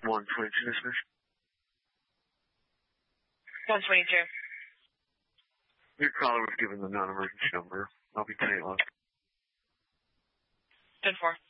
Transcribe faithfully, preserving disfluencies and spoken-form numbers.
one twenty-two dismiss. one twenty-two. Your caller was given the non-emergency number. I'll be ten eight left. ten four.